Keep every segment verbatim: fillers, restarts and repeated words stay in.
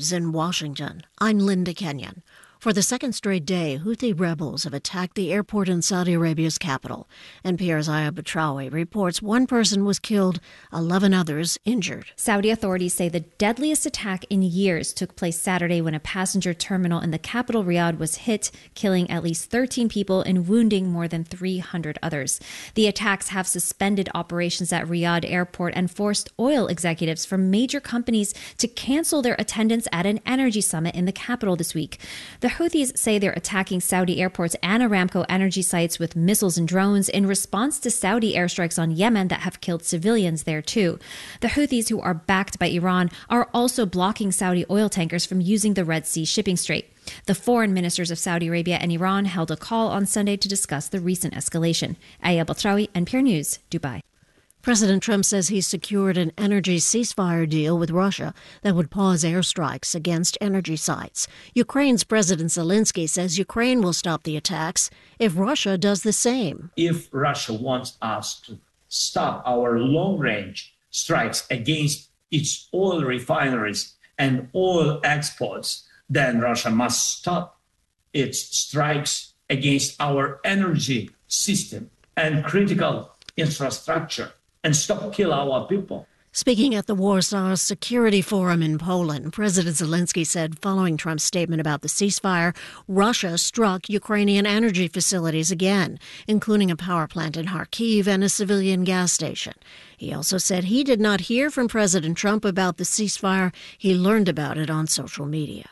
News in Washington, I'm Linda Kenyon. For the second straight day, Houthi rebels have attacked the airport in Saudi Arabia's capital. N P R's Aya Batrawi reports one person was killed, eleven others injured. Saudi authorities say the deadliest attack in years took place Saturday when a passenger terminal in the capital Riyadh was hit, killing at least thirteen people and wounding more than three hundred others. The attacks have suspended operations at Riyadh airport and forced oil executives from major companies to cancel their attendance at an energy summit in the capital this week. The Houthis say they're attacking Saudi airports and Aramco energy sites with missiles and drones in response to Saudi airstrikes on Yemen that have killed civilians there too. The Houthis, who are backed by Iran, are also blocking Saudi oil tankers from using the Red Sea shipping strait. The foreign ministers of Saudi Arabia and Iran held a call on Sunday to discuss the recent escalation. Aya Batrawi, N P R News, Dubai. President Trump says he's secured an energy ceasefire deal with Russia that would pause airstrikes against energy sites. Ukraine's President Zelensky says Ukraine will stop the attacks if Russia does the same. If Russia wants us to stop our long-range strikes against its oil refineries and oil exports, then Russia must stop its strikes against our energy system and critical infrastructure, and stop kill our people. Speaking at the Warsaw Security Forum in Poland, President Zelensky said following Trump's statement about the ceasefire, Russia struck Ukrainian energy facilities again, including a power plant in Kharkiv and a civilian gas station. He also said he did not hear from President Trump about the ceasefire. He learned about it on social media.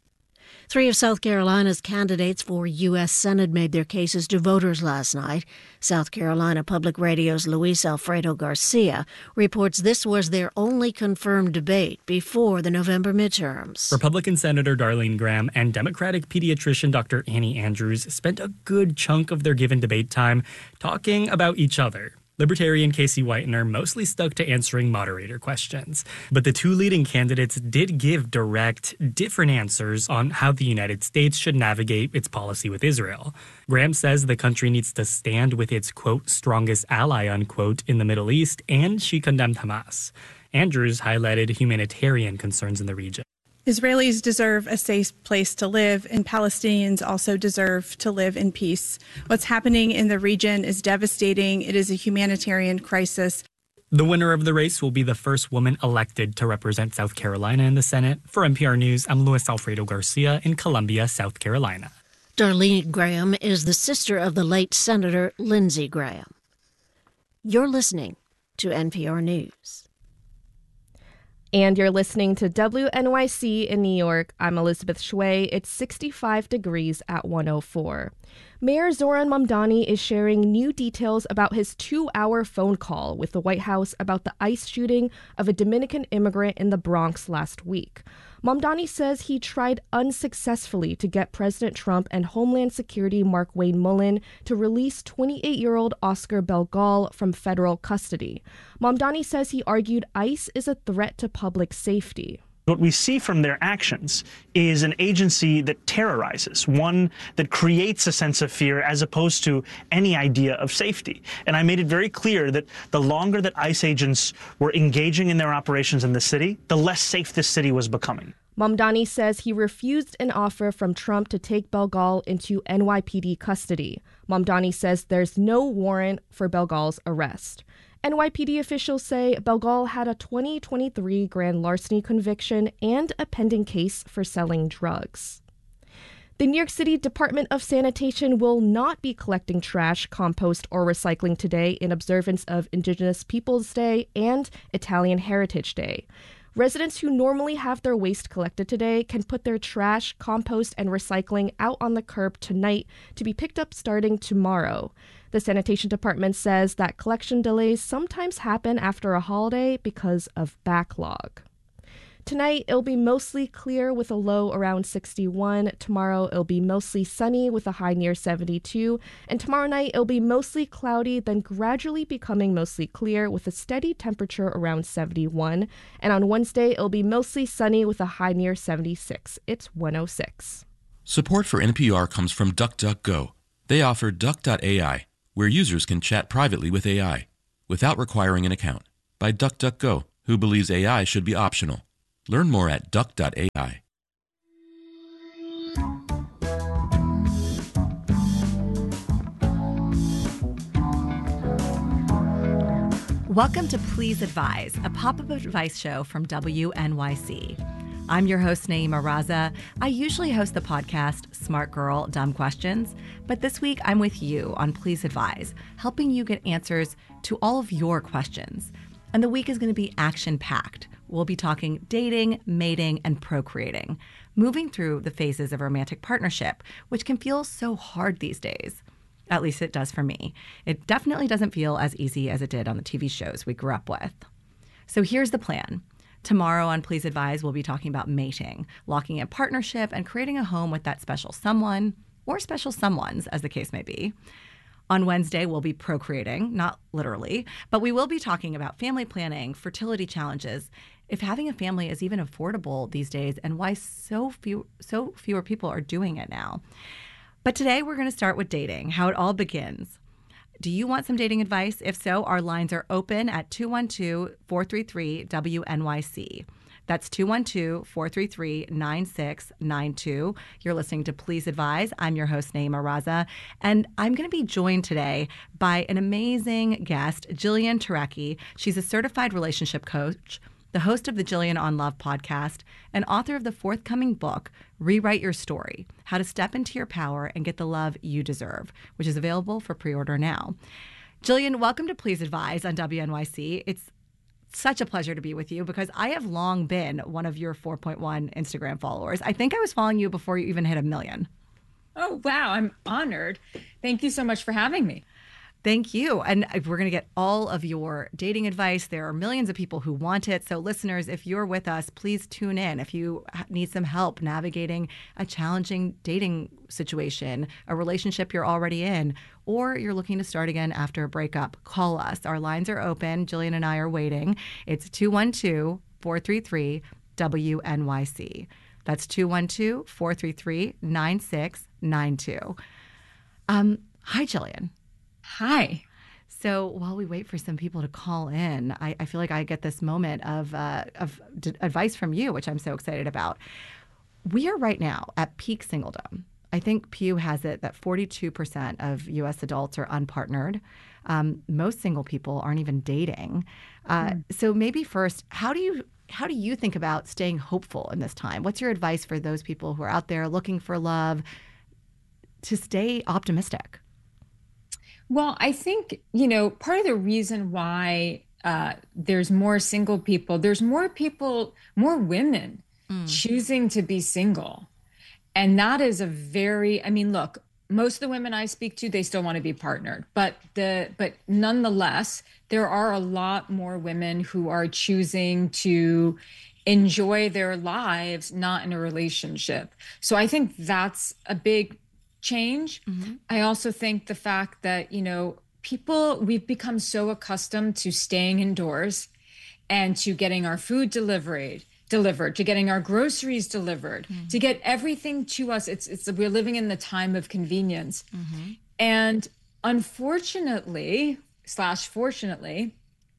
Three of South Carolina's candidates for U S Senate made their cases to voters last night. South Carolina Public Radio's Luis Alfredo Garcia reports this was their only confirmed debate before the November midterms. Republican Senator Darlene Graham and Democratic pediatrician Doctor Annie Andrews spent a good chunk of their given debate time talking about each other. Libertarian Casey Whitener mostly stuck to answering moderator questions. But the two leading candidates did give direct, different answers on how the United States should navigate its policy with Israel. Graham says the country needs to stand with its, quote, strongest ally, unquote, in the Middle East, and she condemned Hamas. Andrews highlighted humanitarian concerns in the region. Israelis deserve a safe place to live, and Palestinians also deserve to live in peace. What's happening in the region is devastating. It is a humanitarian crisis. The winner of the race will be the first woman elected to represent South Carolina in the Senate. For N P R News, I'm Luis Alfredo Garcia in Columbia, South Carolina. Darlene Graham is the sister of the late Senator Lindsey Graham. You're listening to N P R News. And you're listening to W N Y C in New York. I'm Elizabeth Shui. It's sixty-five degrees at one oh four. Mayor Zoran Mamdani is sharing new details about his two-hour phone call with the White House about the ICE shooting of a Dominican immigrant in the Bronx last week. Mamdani says he tried unsuccessfully to get President Trump and Homeland Security Mark Wayne Mullen to release twenty-eight-year-old Oscar Belgal from federal custody. Mamdani says he argued ICE is a threat to public safety. What we see from their actions is an agency that terrorizes, one that creates a sense of fear as opposed to any idea of safety. And I made it very clear that the longer that ICE agents were engaging in their operations in the city, the less safe this city was becoming. Mamdani says he refused an offer from Trump to take Belgal into N Y P D custody. Mamdani says there's no warrant for Belgal's arrest. N Y P D officials say Belgal had a twenty twenty-three grand larceny conviction and a pending case for selling drugs. The New York City Department of Sanitation will not be collecting trash, compost, or recycling today in observance of Indigenous Peoples Day and Italian Heritage Day. Residents who normally have their waste collected today can put their trash, compost, and recycling out on the curb tonight to be picked up starting tomorrow. The sanitation department says that collection delays sometimes happen after a holiday because of backlog. Tonight, it'll be mostly clear with a low around sixty-one. Tomorrow, it'll be mostly sunny with a high near seventy-two. And tomorrow night, it'll be mostly cloudy, then gradually becoming mostly clear with a steady temperature around seventy-one. And on Wednesday, it'll be mostly sunny with a high near seventy-six. It's one oh six. Support for N P R comes from DuckDuckGo. They offer Duck dot A I, where users can chat privately with A I without requiring an account, by DuckDuckGo, who believes A I should be optional. Learn more at duck dot A I. Welcome to Please Advise, a pop-up advice show from W N Y C. I'm your host, Naima Raza. I usually host the podcast Smart Girl, Dumb Questions, but this week I'm with you on Please Advise, helping you get answers to all of your questions. And the week is going to be action-packed. We'll be talking dating, mating, and procreating, moving through the phases of a romantic partnership, which can feel so hard these days. At least it does for me. It definitely doesn't feel as easy as it did on the T V shows we grew up with. So here's the plan. Tomorrow on Please Advise, we'll be talking about mating, locking in partnership, and creating a home with that special someone, or special someones, as the case may be. On Wednesday, we'll be procreating, not literally, but we will be talking about family planning, fertility challenges, if having a family is even affordable these days, and why so few, so fewer people are doing it now. But today we're going to start with dating, how it all begins. Do you want some dating advice? If so, our lines are open at two one two, four three three, W N Y C. That's two one two, four three three, nine six nine two. You're listening to Please Advise. I'm your host, Naima Raza, and I'm going to be joined today by an amazing guest, Jillian Turecki. She's a certified relationship coach, the host of the Jillian on Love podcast, and author of the forthcoming book, Rewrite Your Story, How to Step into Your Power and Get the Love You Deserve, which is available for pre-order now. Jillian, welcome to Please Advise on W N Y C. It's such a pleasure to be with you because I have long been one of your four point one Instagram followers. I think I was following you before you even hit a million. Oh, wow. I'm honored. Thank you so much for having me. Thank you. And we're going to get all of your dating advice. There are millions of people who want it. So listeners, if you're with us, please tune in. If you need some help navigating a challenging dating situation, a relationship you're already in, or you're looking to start again after a breakup, call us. Our lines are open. Jillian and I are waiting. It's two one two, four three three, W N Y C. That's two one two, four three three, nine six nine two. Um, hi, Jillian. Hi. So while we wait for some people to call in, I, I feel like I get this moment of uh, of d- advice from you, which I'm so excited about. We are right now at peak singledom. I think Pew has it that forty-two percent of U S adults are unpartnered. Um, most single people aren't even dating. Uh, mm. So maybe first, how do you how do you think about staying hopeful in this time? What's your advice for those people who are out there looking for love to stay optimistic? Well, I think, you know, part of the reason why uh, there's more single people, there's more people, more women mm. choosing to be single. And that is a very, I mean, look, most of the women I speak to, they still want to be partnered. But the but nonetheless, there are a lot more women who are choosing to enjoy their lives, not in a relationship. So I think that's a big change. Mm-hmm. I also think the fact that, you know, people, we've become so accustomed to staying indoors and to getting our food delivered, delivered, to getting our groceries delivered, mm-hmm. to get everything to us. It's, it's, we're living in the time of convenience. Mm-hmm. And unfortunately, slash fortunately,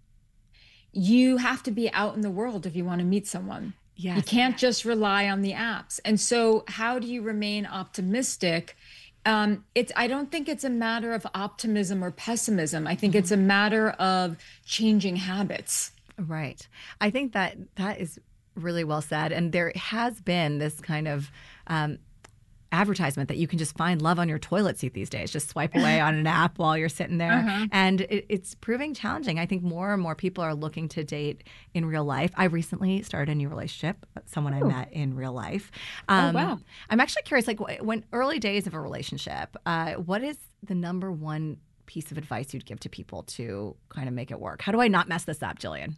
you have to be out in the world if you want to meet someone. Yes. You can't just rely on the apps. And so how do you remain optimistic? Um, it's, I don't think it's a matter of optimism or pessimism. I think mm-hmm. it's a matter of changing habits. Right. I think that that is really well said. And there has been this kind of um, advertisement that you can just find love on your toilet seat these days. Just swipe away on an app while you're sitting there. Uh-huh. And it, it's proving challenging. I think more and more people are looking to date in real life. I recently started a new relationship, someone Ooh. I met in real life. Um, oh, wow. I'm actually curious, like when early days of a relationship, uh, what is the number one piece of advice you'd give to people to kind of make it work? How do I not mess this up, Jillian?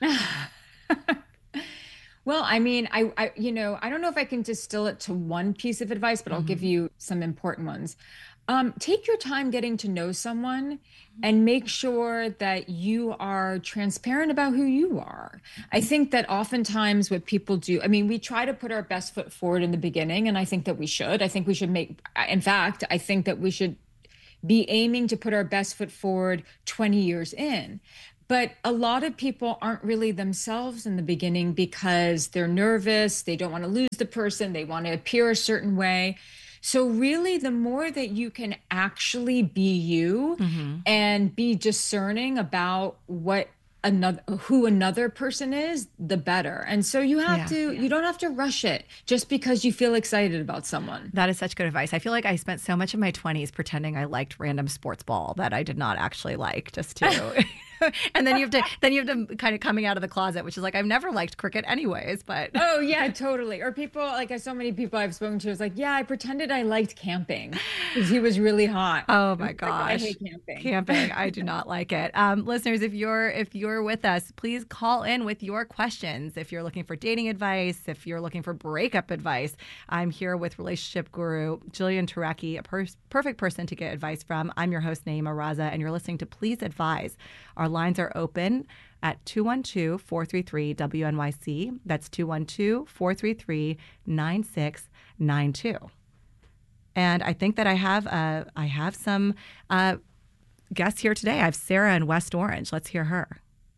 Well, I mean, I, I, you know, I don't know if I can distill it to one piece of advice, but mm-hmm. I'll give you some important ones. Um, take your time getting to know someone and make sure that you are transparent about who you are. I think that oftentimes what people do, I mean, we try to put our best foot forward in the beginning, and I think that we should. I think we should make, in fact, I think that we should be aiming to put our best foot forward twenty years in. But a lot of people aren't really themselves in the beginning because they're nervous. They don't want to lose the person. They want to appear a certain way. So really, the more that you can actually be you mm-hmm. and be discerning about what another who another person is, the better. And so you have yeah, to yeah. you don't have to rush it just because you feel excited about someone. That is such good advice. I feel like I spent so much of my twenties pretending I liked random sports ball that I did not actually like, just to and then you have to then you have to kind of coming out of the closet, which is like, I've never liked cricket anyways, but oh yeah, totally. Or people like so many people I've spoken to is like, yeah, I pretended I liked camping because he was really hot. Oh my gosh. Like, I hate camping. Camping, I do not like it. Um, listeners, if you're if you're with us, please call in with your questions. If you're looking for dating advice, if you're looking for breakup advice, I'm here with relationship guru Jillian Turecki, a per- perfect person to get advice from. I'm your host, Naima Raza, and you're listening to Please Advise. Our lines are open at two one two, four three three, W N Y C. That's two one two, four three three, nine six nine two. And I think that I have uh, I have some uh, guests here today. I have Sarah in West Orange. Let's hear her.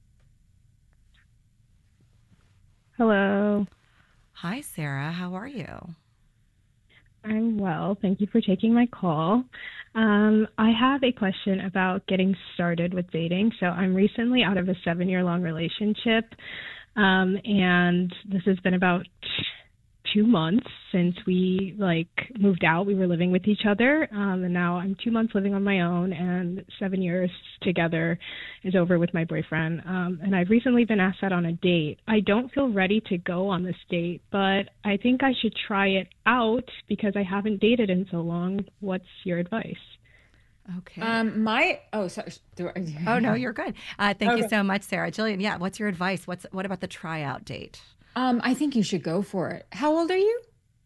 Hello. Hi, Sarah. How are you? I'm well. Thank you for taking my call. Um, I have a question about getting started with dating. So I'm recently out of a seven-year-long relationship, um, and this has been about two months since we like moved out. We were living with each other, um, and now I'm two months living on my own, and seven years together is over with my boyfriend. Um, and I've recently been asked out on a date. I don't feel ready to go on this date, but I think I should try it out because I haven't dated in so long. What's your advice? Okay. Um, my oh sorry. Oh no, you're good. Uh, thank okay. you so much, Sarah. Jillian, yeah. What's your advice? What's what about the tryout date? Um, I think you should go for it. How old are you?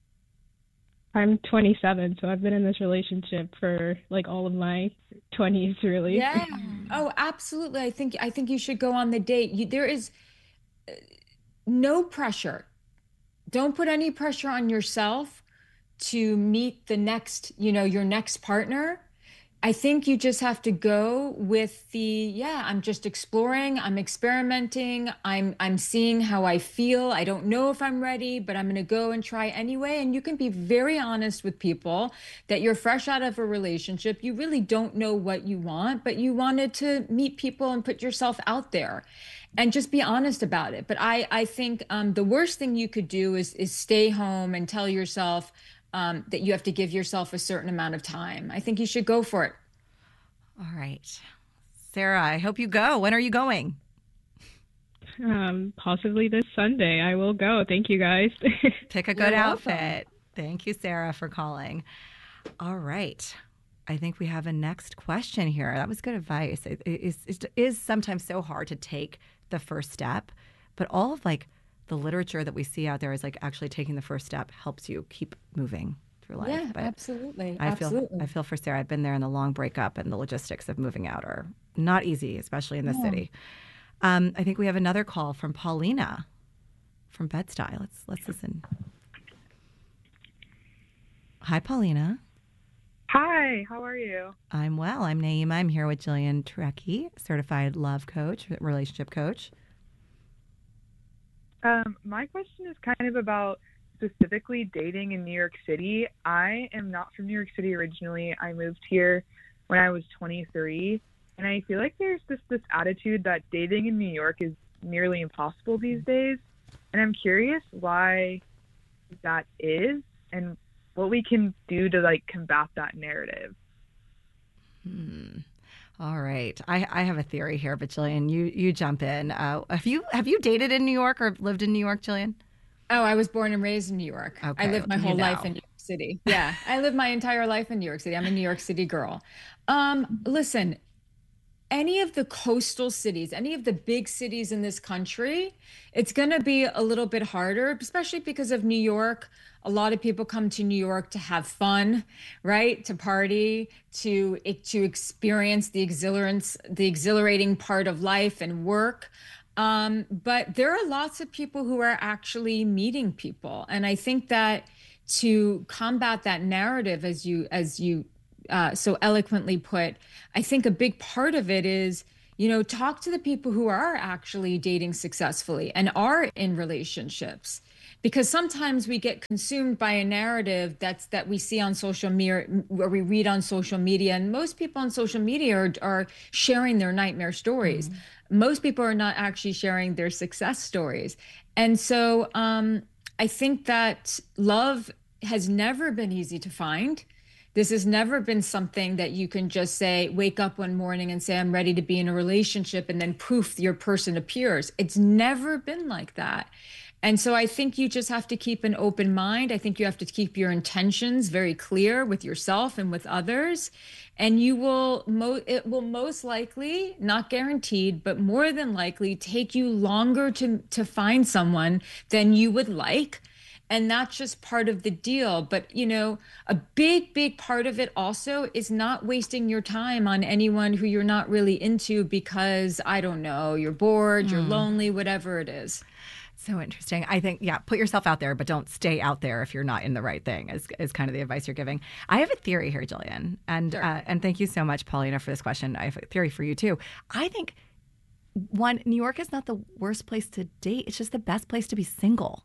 I'm twenty-seven, so I've been in this relationship for like all of my twenties, really. Yeah. Oh, absolutely. I think I think you should go on the date. You, there is uh, no pressure. Don't put any pressure on yourself to meet the next, you know, your next partner. I think you just have to go with the, yeah, I'm just exploring, I'm experimenting, I'm I'm seeing how I feel. I don't know if I'm ready, but I'm going to go and try anyway. And you can be very honest with people that you're fresh out of a relationship. You really don't know what you want, but you wanted to meet people and put yourself out there and just be honest about it. But I, I think um, the worst thing you could do is is stay home and tell yourself, Um, that you have to give yourself a certain amount of time. I think you should go for it. All right. Sarah, I hope you go. When are you going? Um, possibly this Sunday. I will go. Thank you, guys. Pick a good You're outfit. Welcome. Thank you, Sarah, for calling. All right. I think we have a next question here. That was good advice. It is, it is sometimes so hard to take the first step, but all of like the literature that we see out there is like actually taking the first step helps you keep moving through life. Yeah, but absolutely. I absolutely. feel I feel for Sarah. I've been there in the long breakup, and the logistics of moving out are not easy, especially in the yeah. city. Um, I think we have another call from Paulina from Bed-Stuy. Let's let's listen. Hi, Paulina. Hi, how are you? I'm well. I'm Naima. I'm here with Jillian Turecki, certified love coach, relationship coach. Um, my question is kind of about specifically dating in New York City. I am not from New York City originally. I moved here when I was twenty-three, and I feel like there's this this attitude that dating in New York is nearly impossible these days, and I'm curious why that is and what we can do to like combat that narrative. Hmm. All right. I, I have a theory here, but Jillian, you, you jump in. Uh, have you have you dated in New York or lived in New York, Jillian? Oh, I was born and raised in New York. Okay. I lived my whole you know. life in New York City. Yeah, I lived my entire life in New York City. I'm a New York City girl. Um, listen, any of the coastal cities, any of the big cities in this country, it's going to be a little bit harder, especially because of New York. A lot of people come to New York to have fun, right? To party, to to experience the exhilarance, the exhilarating part of life and work. Um, but there are lots of people who are actually meeting people, and I think that to combat that narrative, as you as you uh, so eloquently put, I think a big part of it is, You know, talk to the people who are actually dating successfully and are in relationships. Because sometimes we get consumed by a narrative that's that we see on social media, or we read on social media, and most people on social media are, are sharing their nightmare stories. Mm-hmm. Most people are not actually sharing their success stories. And so um, I think that love has never been easy to find. This has never been something that you can just say, wake up one morning and say, I'm ready to be in a relationship, and then poof, your person appears. It's never been like that. And so I think you just have to keep an open mind. I think you have to keep your intentions very clear with yourself and with others. And you will, mo- it will most likely, not guaranteed, but more than likely take you longer to, to find someone than you would like. And that's just part of the deal. But, you know, a big, big part of it also is not wasting your time on anyone who you're not really into because, I don't know, you're bored, mm. you're lonely, whatever it is. So interesting. I think, yeah, put yourself out there, but don't stay out there if you're not in the right thing, is, is kind of the advice you're giving. I have a theory here, Jillian. And, sure. uh, and thank you so much, Paulina, for this question. I have a theory for you, too. I think, one, New York is not the worst place to date. It's just the best place to be single.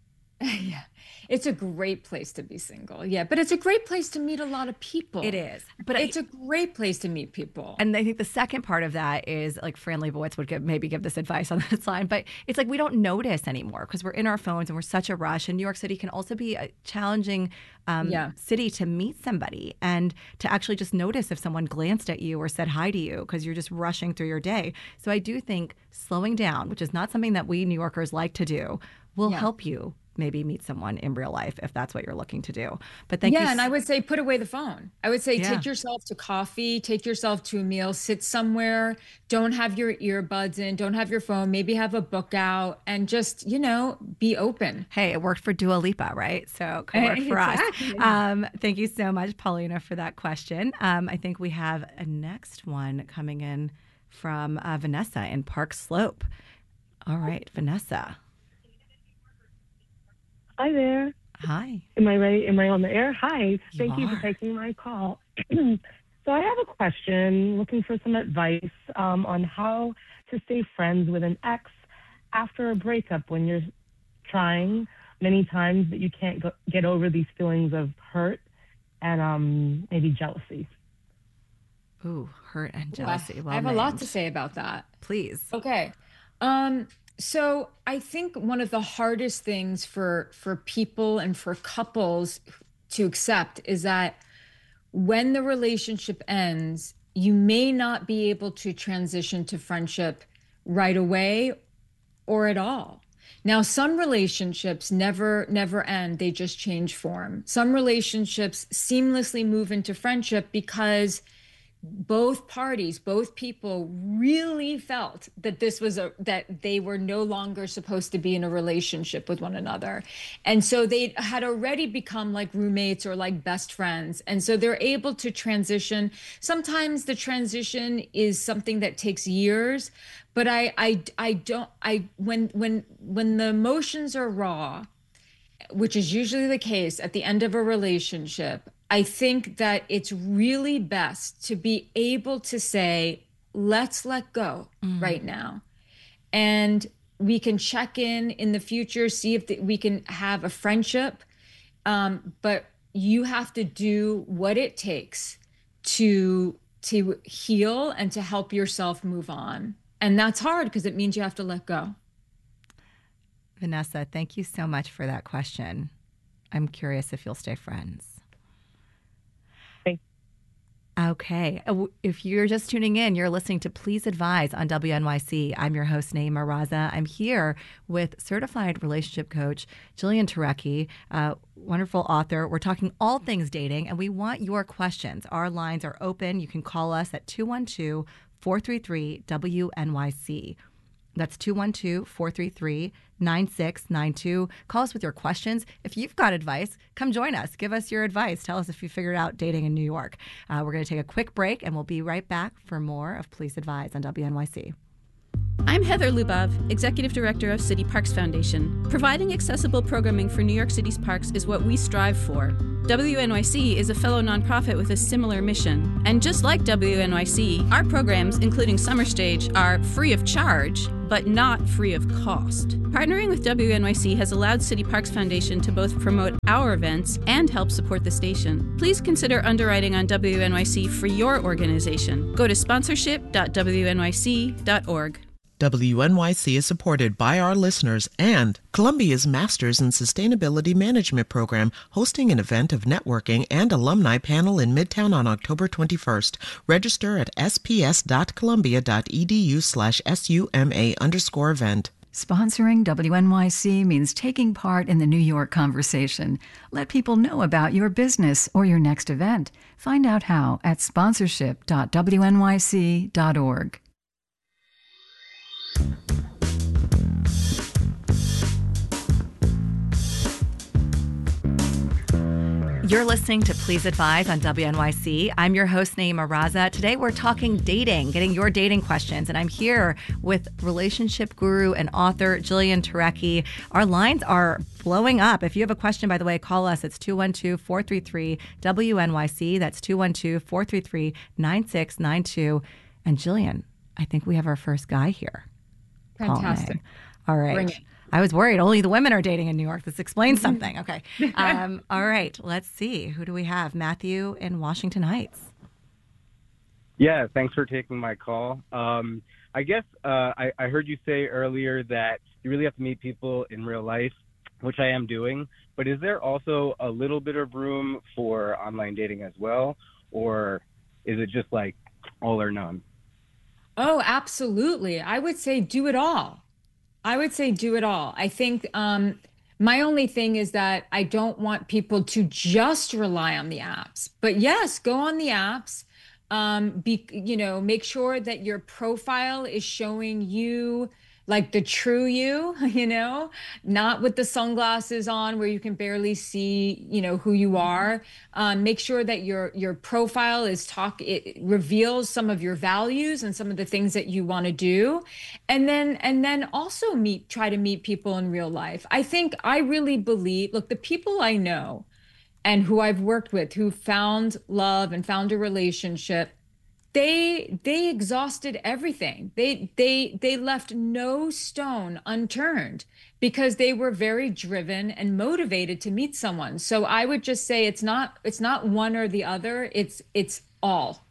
Yeah, it's a great place to be single. Yeah, but it's a great place to meet a lot of people. It is. But it's I, a great place to meet people. And I think the second part of that is, like, Fran Lebowitz would give, maybe give this advice on this line, but it's like we don't notice anymore because we're in our phones and we're such a rush. And New York City can also be a challenging um, yeah. city to meet somebody and to actually just notice if someone glanced at you or said hi to you because you're just rushing through your day. So I do think slowing down, which is not something that we New Yorkers like to do, will yeah. help you maybe meet someone in real life if that's what you're looking to do. But thank yeah, you. Yeah, and I would say put away the phone. I would say yeah. take yourself to coffee, take yourself to a meal, sit somewhere, don't have your earbuds in, don't have your phone, maybe have a book out and just, you know, be open. Hey, it worked for Dua Lipa, right? So it could work for exactly. us. Um, thank you so much, Paulina, for that question. Um, I think we have a next one coming in from uh, Vanessa in Park Slope. All right, Vanessa. Hi there. Hi. Am I ready? Am I on the air? Hi. You Thank are. you for taking my call. So I have a question, looking for some advice um, on how to stay friends with an ex after a breakup when you're trying many times, but you can't go, get over these feelings of hurt and um, maybe jealousy. Ooh, hurt and jealousy. Well, well I have named. a lot to say about that. Please. Okay. Um, so I think one of the hardest things for for people and for couples to accept is that when the relationship ends, you may not be able to transition to friendship right away or at all. Now, some relationships never, never end. They just change form. Some relationships seamlessly move into friendship because both parties, both people really felt that this was a, that they were no longer supposed to be in a relationship with one another. And so they had already become like roommates or like best friends. And so they're able to transition. Sometimes the transition is something that takes years, but I, I, I don't, I, when, when, when the emotions are raw, which is usually the case at the end of a relationship, I think that it's really best to be able to say, let's let go mm. right now. And we can check in in the future, see if the, we can have a friendship. Um, but you have to do what it takes to, to heal and to help yourself move on. And that's hard because it means you have to let go. Vanessa, thank you so much for that question. I'm curious if you'll stay friends. Okay. If you're just tuning in, you're listening to Please Advise on W N Y C. I'm your host, Naima Raza. I'm here with certified relationship coach Jillian Turecki, uh, wonderful author. We're talking all things dating, and we want your questions. Our lines are open. You can call us at two one two, four three three, W N Y C. That's two one two, four three three, nine six nine two. Call us with your questions. If you've got advice, come join us. Give us your advice. Tell us if you figured out dating in New York. Uh, we're going to take a quick break, and we'll be right back for more of Please Advise on W N Y C. I'm Heather Lubov, Executive Director of City Parks Foundation. Providing accessible programming for New York City's parks is what we strive for. W N Y C is a fellow nonprofit with a similar mission. And just like W N Y C, our programs, including Summer Stage, are free of charge, but not free of cost. Partnering with W N Y C has allowed City Parks Foundation to both promote our events and help support the station. Please consider underwriting on W N Y C for your organization. Go to sponsorship dot w n y c dot org. W N Y C is supported by our listeners and Columbia's Masters in Sustainability Management program, hosting an event of networking and alumni panel in Midtown on October twenty-first. Register at s p s dot columbia dot e d u slash s u m a underscore event. Sponsoring W N Y C means taking part in the New York conversation. Let people know about your business or your next event. Find out how at sponsorship dot w n y c dot org. You're listening to Please Advise on W N Y C. I'm your host, Naima Raza. Today we're talking dating, getting your dating questions, and I'm here with relationship guru and author Jillian Turecki. Our lines are blowing up. If you have a question, by the way, call us. It's two one two, four three three, W N Y C. That's two one two, four three three, nine six nine two. And Jillian, I think we have our first guy here. Fantastic. Calling. All right. Bring it. I was worried. Only the women are dating in New York. This explains something. Okay. Um, all right. Let's see. Who do we have? Matthew in Washington Heights. Yeah. Thanks for taking my call. Um, I guess uh, I, I heard you say earlier that you really have to meet people in real life, which I am doing. But is there also a little bit of room for online dating as well? Or is it just like all or none? Oh, absolutely. I would say do it all. I would say do it all. I think um, my only thing is that I don't want people to just rely on the apps. But yes, go on the apps. Um, be, you know, make sure that your profile is showing you like the true you, you know, not with the sunglasses on where you can barely see, you know, who you are. Um, make sure that your your profile is talk, it reveals some of your values and some of the things that you want to do. And then and then also meet, try to meet people in real life. I think I really believe, look, the people I know and who I've worked with who found love and found a relationship, they they exhausted everything. They they they left no stone unturned because they were very driven and motivated to meet someone. So I would just say it's not it's not one or the other. It's it's all.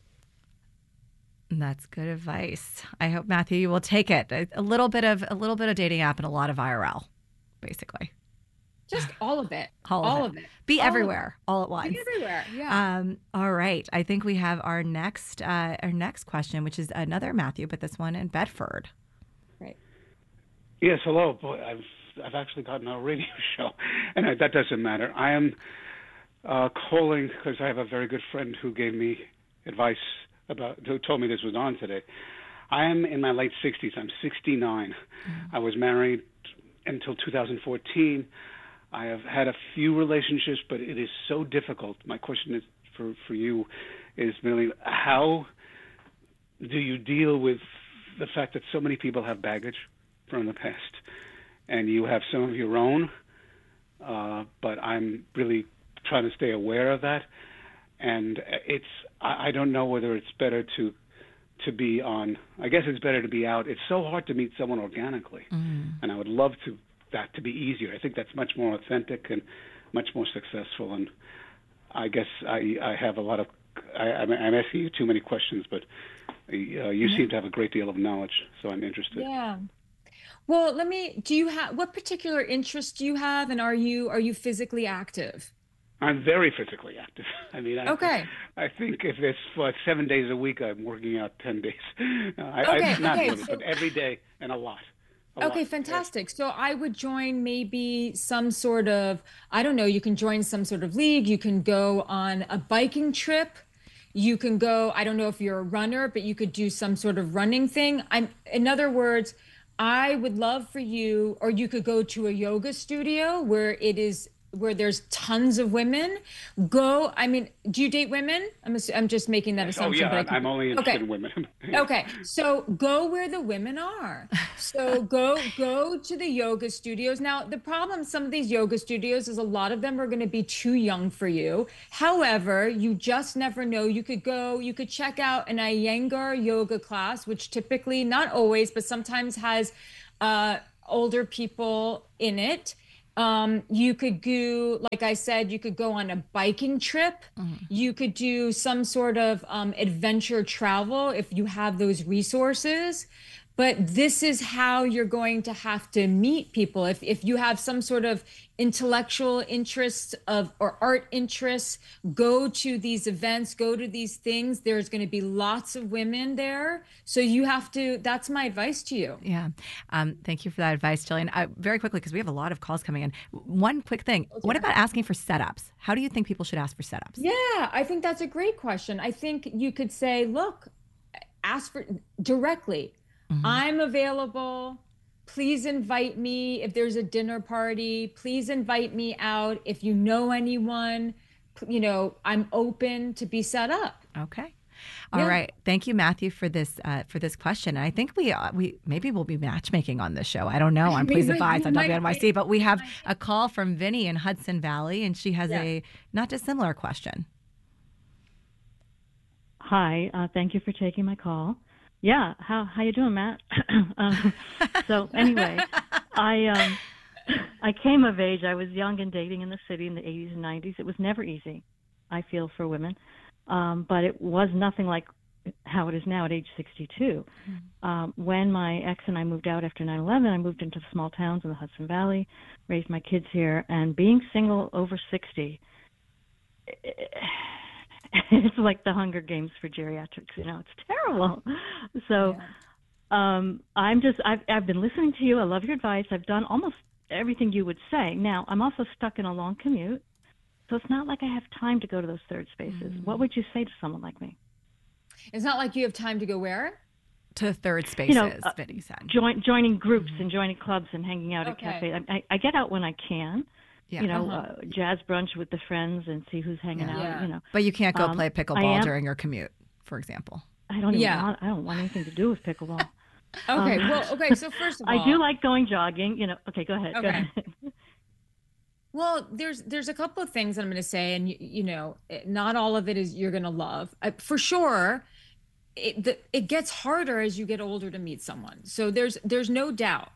That's good advice. I hope, Matthew, you will take it. A, a little bit of a little bit of dating app and a lot of I R L, basically. Just all of it. All, all of, it. of it. Be all everywhere, all at once. Be everywhere. Yeah. Um, all right. I think we have our next uh, our next question, which is another Matthew, but this one in Bedford. Right. Yes. Hello. Boy, I've I've actually gotten a radio show, and I, that doesn't matter. I am uh, calling because I have a very good friend who gave me advice about who told me this was on today. I am in my late sixties. I'm sixty-nine. Mm-hmm. I was married until two thousand fourteen. I have had a few relationships, but it is so difficult. My question is for, for you is merely how do you deal with the fact that so many people have baggage from the past and you have some of your own, uh, but I'm really trying to stay aware of that. And it's I, I don't know whether it's better to to be on, I guess it's better to be out. It's so hard to meet someone organically, mm. and I would love to that to be easier. I think that's much more authentic and much more successful. And I guess I, I have a lot of, I, I'm asking you too many questions, but uh, you mm-hmm. seem to have a great deal of knowledge, so I'm interested. Yeah. Well, let me, do you have, what particular interest do you have, and are you, are you physically active? I'm very physically active. I mean, I, okay. I think if it's like seven days a week, I'm working out ten days. I, okay, I, not okay. really, So, but every day and a lot. A okay, lot. fantastic. So I would join maybe some sort of, I don't know, you can join some sort of league. You can go on a biking trip. You can go, I don't know if you're a runner, but you could do some sort of running thing. I'm, in other words, I would love for you, or you could go to a yoga studio where it is where there's tons of women, go. I mean, do you date women? I'm assu- I'm just making that Oh assumption. yeah, but I I'm, can- I'm only interested okay. in women. Okay, so go where the women are. So go go to the yoga studios. Now, the problem some of these yoga studios is a lot of them are going to be too young for you. However, you just never know. You could go, you could check out an Iyengar yoga class, which typically, not always, but sometimes has uh, older people in it. Um, you could do, like I said, you could go on a biking trip. Mm-hmm. You could do some sort of um, adventure travel if you have those resources. But this is how you're going to have to meet people. If if you have some sort of intellectual interests of or art interests, go to these events, go to these things. There's going to be lots of women there. So you have to, that's my advice to you. Yeah. Um, thank you for that advice, Jillian. Uh, very quickly, because we have a lot of calls coming in. One quick thing. Okay. What about asking for setups? How do you think people should ask for setups? Yeah, I think that's a great question. I think you could say, look, ask for directly. Mm-hmm. I'm available. Please invite me if there's a dinner party. Please invite me out. If you know anyone, you know, I'm open to be set up. Okay. All Yeah. right. Thank you, Matthew, for this uh, for this question. I think we uh, we maybe we'll be matchmaking on this show. I don't know. I'm Please Advise on W N Y C, but we have a call from Vinny in Hudson Valley, and she has Yeah. a not dissimilar question. Hi, uh, thank you for taking my call. Yeah, how how you doing, Matt? um, so anyway, I um, I came of age. I was young and dating in the city in the eighties and nineties. It was never easy, I feel, for women, um, but it was nothing like how it is now at age sixty-two. Mm-hmm. Um, when my ex and I moved out after nine eleven, I moved into small towns in the Hudson Valley, raised my kids here, and being single over sixty. It, it's like the Hunger Games for geriatrics, you know, it's terrible. So yeah. um, I'm just, I've, I've been listening to you. I love your advice. I've done almost everything you would say. Now, I'm also stuck in a long commute, so it's not like I have time to go to those third spaces. Mm. What would you say to someone like me? It's not like you have time to go where? To third spaces, you know, uh, Vinny said. Join, joining groups mm-hmm. and joining clubs and hanging out Okay. at cafes. I, I get out when I can. Yeah. You know, Uh-huh. uh, jazz brunch with the friends and see who's hanging Yeah. out. Yeah. You know, But you can't go Um, play I pickleball am- during your commute, for example. I don't even Yeah. want. I don't want anything to do with pickleball. Okay, Um, well, okay, so first of all. I do like going jogging. You know. Okay, go ahead. Go Okay. ahead. Well, there's there's a couple of things I'm going to say, and you, you know, not all of it is you're going to love. Uh, for sure, it the, it gets harder as you get older to meet someone. So there's there's no doubt.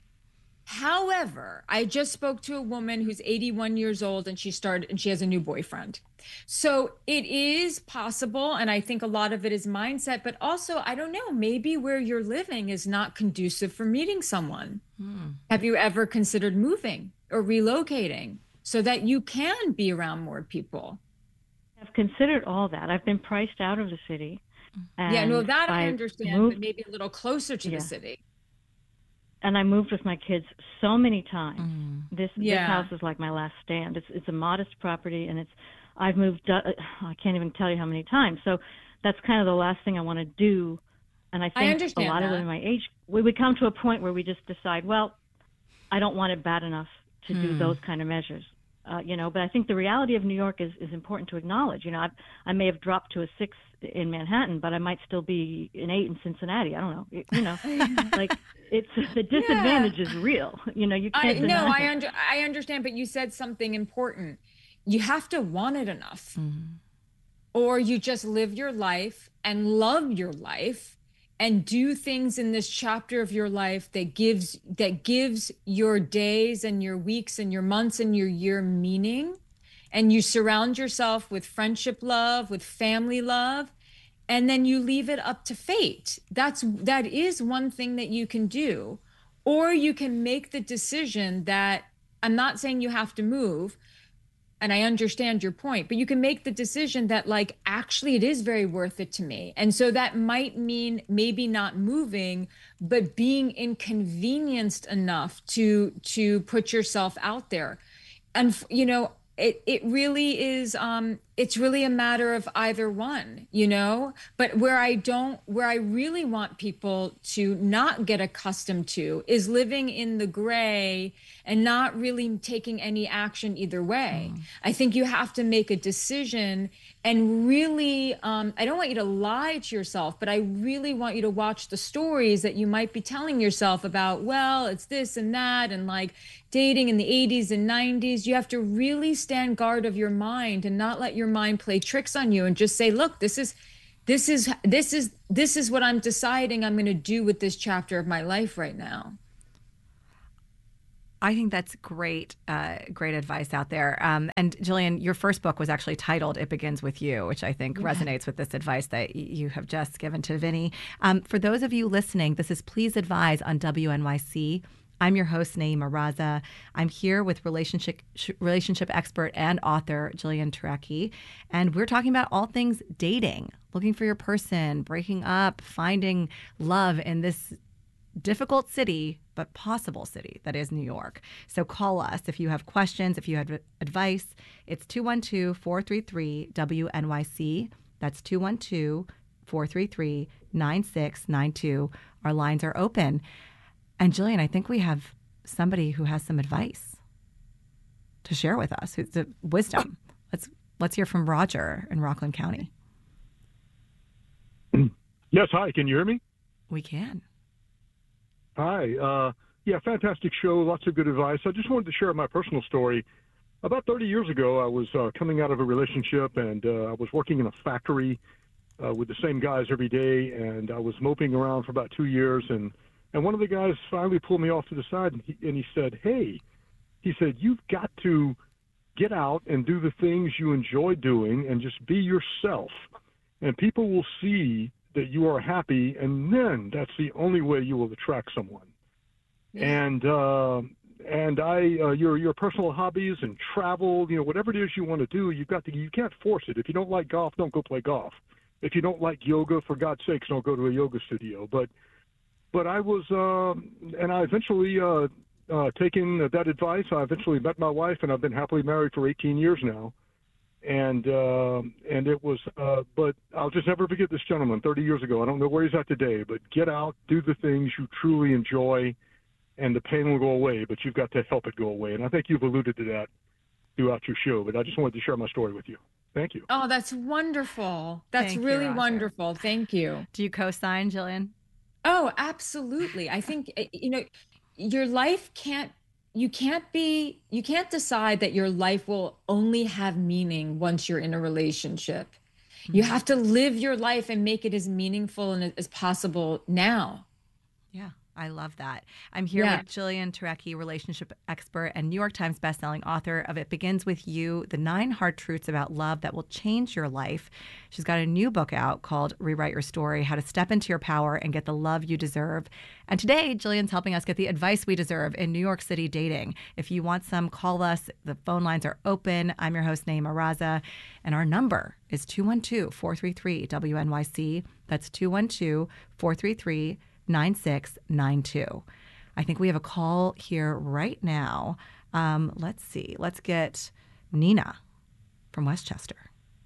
However, I just spoke to a woman who's eighty-one years old, and she started and she has a new boyfriend. So it is possible, and I think a lot of it is mindset, but also I don't know, maybe where you're living is not conducive for meeting someone. Hmm. Have you ever considered moving or relocating so that you can be around more people? I've considered all that. I've been priced out of the city. And Yeah, no, that I I've understand, moved, but maybe a little closer to Yeah. the city. and I moved with my kids so many times. Mm. This Yeah. this house is like my last stand. It's it's a modest property, and it's I've moved. Uh, I can't even tell you how many times. So that's kind of the last thing I want to do. And I think understand a lot that. of women my age, we would come to a point where we just decide, well, I don't want it bad enough to do Hmm. those kind of measures. Uh, you know, but I think the reality of New York is, is important to acknowledge. You know, I, I may have dropped to a six in Manhattan, but I might still be an eight in Cincinnati. I don't know. It- you know, like it's the disadvantage is real. You know, you I can't. no, deny I it. under, I understand, but you said something important. You have to want it enough, or you just live your life and love your life and do things in this chapter of your life that gives that gives your days and your weeks and your months and your year meaning, and you surround yourself with friendship love, with family love, and then you leave it up to fate. That's that is one thing that you can do. Or you can make the decision that, I'm not saying you have to move, and I understand your point, but you can make the decision that, like, actually it is very worth it to me. And so that might mean maybe not moving, but being inconvenienced enough to to put yourself out there. And, you know, it, it really is, um, it's really a matter of either one, you know, but where I don't, where I really want people to not get accustomed to is living in the gray and not really taking any action either way. Mm. I think you have to make a decision and really, um, I don't want you to lie to yourself, but I really want you to watch the stories that you might be telling yourself about, well, it's this and that, and like dating in the eighties and nineties. You have to really stand guard of your mind and not let your mind play tricks on you, and just say, look, this is, this is, this is, this is what I'm deciding I'm going to do with this chapter of my life right now. I think that's great, uh, great advice out there. Um, and Jillian, your first book was actually titled "It Begins with You," which I think yeah. resonates with this advice that y- you have just given to Vinny. Um, for those of you listening, this is Please Advise on W N Y C. I'm your host, Naima Raza. I'm here with relationship sh- relationship expert and author Jillian Turecki, and we're talking about all things dating, looking for your person, breaking up, finding love in this difficult city, but possible city that is New York. So call us if you have questions, if you have advice. It's two one two, four three three, W N Y C. That's two one two, four three three, nine six nine two. Our lines are open. And Jillian, I think we have somebody who has some advice to share with us, who's the wisdom. Let's let's hear from Roger in Rockland County. Yes, hi. Can you hear me? We can. Hi. Uh, yeah, fantastic show. Lots of good advice. I just wanted to share my personal story. About thirty years ago, I was uh, coming out of a relationship, and uh, I was working in a factory uh, with the same guys every day, and I was moping around for about two years, and, and one of the guys finally pulled me off to the side, and he, and he said, hey, he said, you've got to get out and do the things you enjoy doing and just be yourself, and people will see that you are happy, and then that's the only way you will attract someone. Yeah. And uh, and I, uh, your your personal hobbies and travel, you know, whatever it is you want to do, you've got to. You can't force it. If you don't like golf, don't go play golf. If you don't like yoga, for God's sakes, don't go to a yoga studio. But but I was, uh, and I eventually, uh, uh, taking that advice, I eventually met my wife, and I've been happily married for eighteen years now. And uh, and it was, uh, but I'll just never forget this gentleman thirty years ago. I don't know where he's at today, but get out, do the things you truly enjoy, and the pain will go away, but you've got to help it go away. And I think you've alluded to that throughout your show, but I just wanted to share my story with you. Thank you. Oh, that's wonderful. That's Thank really you, wonderful. Thank you. Do you co-sign, Jillian? Oh, absolutely. I think, you know, your life can't, you can't be, you can't decide that your life will only have meaning once you're in a relationship. Mm-hmm. You have to live your life and make it as meaningful and as possible now. Yeah. I love that. I'm here yeah. with Jillian Turecki, relationship expert and New York Times bestselling author of It Begins With You, The Nine Hard Truths About Love That Will Change Your Life. She's got a new book out called Rewrite Your Story, How to Step Into Your Power and Get the Love You Deserve. And today, Jillian's helping us get the advice we deserve in New York City dating. If you want some, call us. The phone lines are open. I'm your host, Naima Raza, and our number is two one two, four three three, W N Y C. That's two one two, four three three, nine six nine two. I think we have a call here right now. Um, let's see. Let's get Nina from Westchester.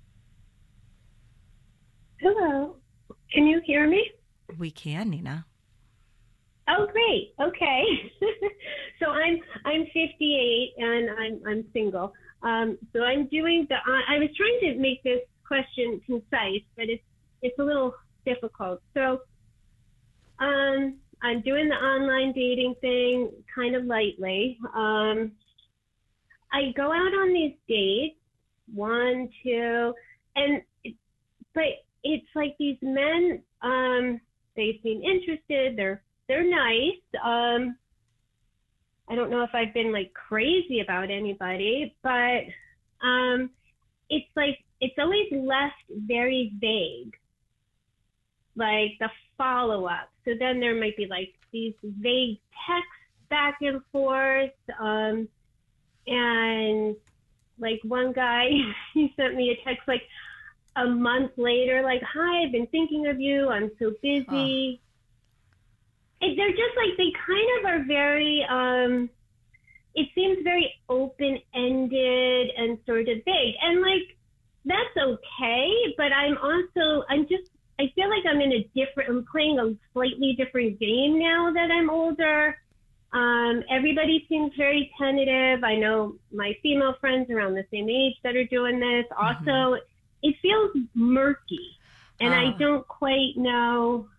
Hello. Can you hear me? We can, Nina. Oh, great. Okay. So I'm I'm fifty-eight and I'm I'm single. Um, so I'm doing the. I was trying to make this question concise, but it's it's a little difficult. So. Um, I'm doing the online dating thing kind of lightly. Um, I go out on these dates, one, two, and but it's like these men. Um, they seem interested. They're they're nice. Um, I don't know if I've been like crazy about anybody, but um, it's like it's always left very vague. Like the follow-up. So then there might be like these vague texts back and forth. Um, and like one guy, he sent me a text like a month later, like, hi, I've been thinking of you. I'm so busy. Oh. And they're just like, they kind of are very, um, it seems very open-ended and sort of vague. And like, that's around the same age that are doing this. Also, Mm-hmm. it feels murky, and Uh. I don't quite know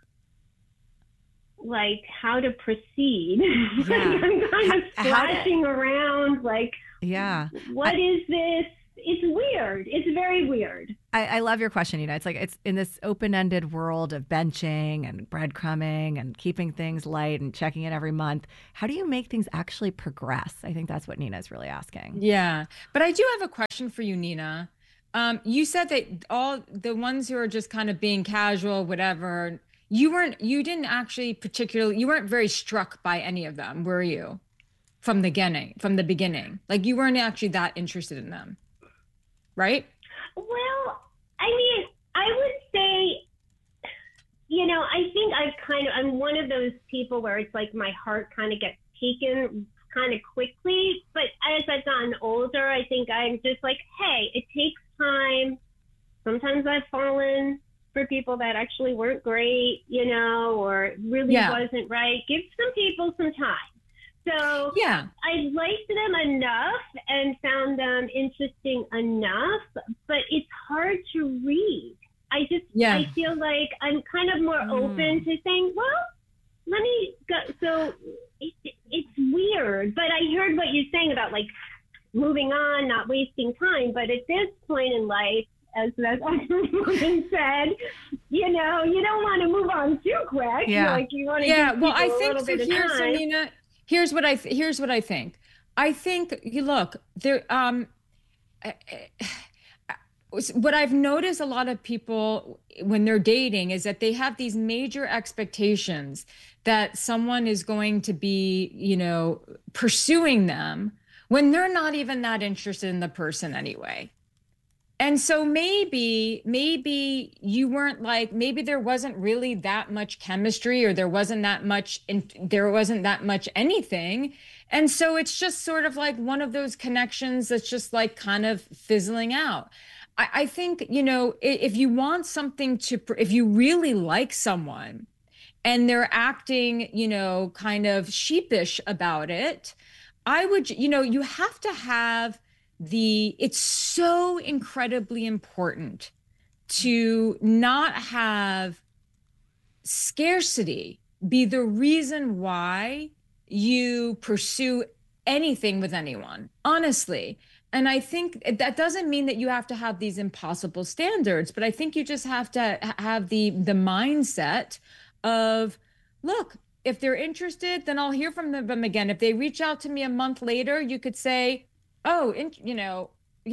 like how to proceed. Yeah. I'm kind of How- how to- splashing around like, Yeah. what I- is this? It's weird. It's very weird. I, I love your question, Nina. It's like it's in this open-ended world of benching and breadcrumbing and keeping things light and checking it every month. How do you make things actually progress? I think that's what Nina is really asking. Yeah. But I do have a question for you, Nina. Um, you said that all the ones who are just kind of being casual, whatever, you weren't, you didn't actually particularly, you weren't very struck by any of them, were you? From the beginning, from the beginning, like you weren't actually that interested in them, right? Well, I mean, I would say, you know, I think I've kind of, I'm one of those people where it's like my heart kind of gets taken kind of quickly. But as I've gotten older, I think I'm just like, hey, it takes time. Sometimes I've fallen for people that actually weren't great, you know, or really Yeah. wasn't right. Give some people some time. So yeah, I liked them enough and found them interesting enough, but it's hard to read. I just, Yeah. I feel like I'm kind of more open to saying, well, let me go. So it, it's weird, but I heard what you're saying about like moving on, not wasting time. But at this point in life, as that other woman said, you know, you don't want to move on too quick. Yeah. Like you want to yeah. give Well, I people a think little so. bit of Here's so, time. Nina. Here's what I th- here's what I think. I think you look there. Um, what I've noticed a lot of people when they're dating is that they have these major expectations that someone is going to be, you know, pursuing them when they're not even that interested in the person anyway. And so maybe, maybe you weren't like, maybe there wasn't really that much chemistry or there wasn't that much, in, there wasn't that much anything. And so it's just sort of like one of those connections that's just like kind of fizzling out. I, I think, you know, if you want something to, if you really like someone and they're acting, you know, kind of sheepish about it, I would, you know, you have to have the, it's so incredibly important to not have scarcity be the reason why you pursue anything with anyone, honestly. And I think that doesn't mean that you have to have these impossible standards, but I think you just have to have the the mindset of, look, if they're interested, then I'll hear from them again. If they reach out to me a month later, you could say, oh, in, you know,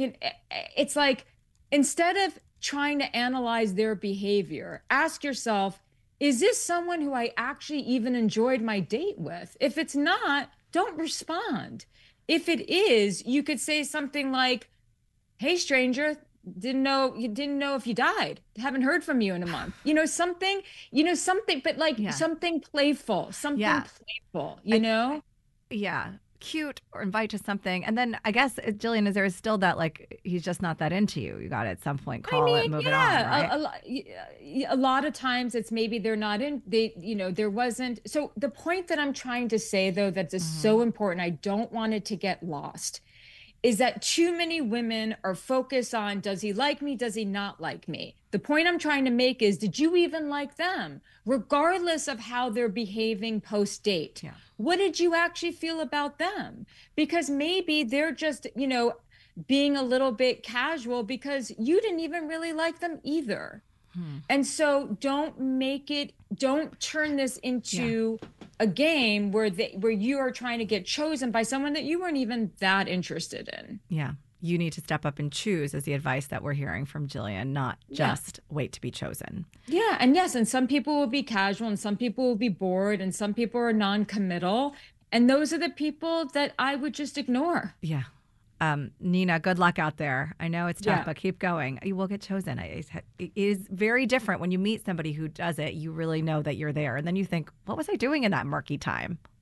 it's like, instead of trying to analyze their behavior, ask yourself, is this someone who I actually even enjoyed my date with? If it's not, don't respond. If it is, you could say something like, hey, stranger, didn't know you didn't know if you died. Haven't heard from you in a month. You know, something, you know, something, but like Yeah. something playful, something Yeah. playful, you know? Yeah. Cute, or invite to something. And then I guess, uh, Jillian, is there still that, like, he's just not that into you? You got to at some point call it, move it on, right? a, a, lo- a lot of times it's maybe they're not in, they, you know, there wasn't. So the point that I'm trying to say, though, that is Mm-hmm. so important, I don't want it to get lost, is that too many women are focused on, does he like me? Does he not like me? The point I'm trying to make is, did you even like them? Regardless of how they're behaving post-date. Yeah. What did you actually feel about them? Because maybe they're just, you know, being a little bit casual because you didn't even really like them either. Hmm. And so don't make it, don't turn this into a game where they, where you are trying to get chosen by someone that you weren't even that interested in. Yeah. You need to step up and choose, is the advice that we're hearing from Jillian, not Yeah. just wait to be chosen. Yeah. And yes, and some people will be casual and some people will be bored and some people are non-committal. And those are the people that I would just ignore. Yeah. Um, Nina, good luck out there. I know it's tough, Yeah. but keep going. You will get chosen. It it is very different when you meet somebody who does it. You really know that you're there. And then you think, what was I doing in that murky time?